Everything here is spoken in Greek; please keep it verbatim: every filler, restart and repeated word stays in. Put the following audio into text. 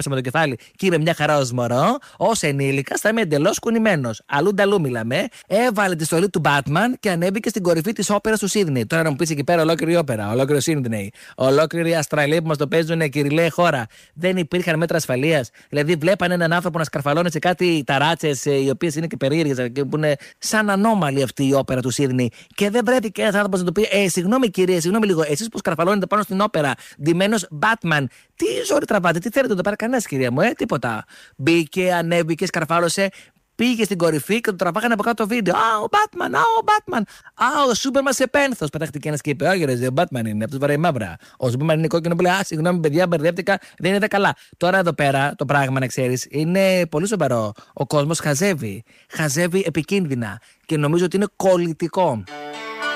έπεσα με το κεφάλι και είμαι μια χαρά ως μωρό, ως ενήλικας θα είμαι εντελώς κουνημένος. Αλλού νταλού μιλάμε. Έβαλε τη στολή του Batman και ανέβηκε στην κορυφή της όπερας του Σίδνεϊ. Τώρα να μου πεις εκεί πέρα ολόκληρη όπερα, ολόκληρο Σίδνεϊ, ολόκληρη Αυστραλία που μας το παίζουν κυριλέ χώρα. Δεν υπήρχαν μέτρα ασφαλείας. Δηλαδή βλέπανε έναν άνθρωπο να σκαρφαλώνει σε κάτι ταράτσες οι οποίες είναι και περίεργες, που είναι σαν ανώμαλη αυτή η όπερα του Σίδνεϊ. Και δεν βρέθηκε ένας άνθρωπος να του πει: Ε, συγγνώμη κύριε, συγγνώμη λίγο, εσείς που σκαρφαλώνετε πάνω στην όπερα, ντυμένος Batman, τι ζόρι τραβάτε, τι θέλετε εδώ πέρα, κανένας κυρία μου, ε, τίποτα. Μπήκε, ανέβηκε, σκαρφάλωσε. Πήγε στην κορυφή και το τραβάγανε από κάτω το βίντεο. Α, ο Batman, α, ο Batman. Α, ο Σούπερμαν σε πένθος. Πετάχτηκε ένας και είπε: Όχι, ρε, ο Batman είναι, αυτό βαράει μαύρα. Ο Σούπερμαν είναι κόκκινο που λέει: Α, συγγνώμη, παιδιά, μπερδεύτηκα, δεν είδα καλά. Τώρα εδώ πέρα το πράγμα, να ξέρεις, είναι πολύ σοβαρό. Ο κόσμος χαζεύει. Χαζεύει επικίνδυνα και νομίζω ότι είναι κολλητικό.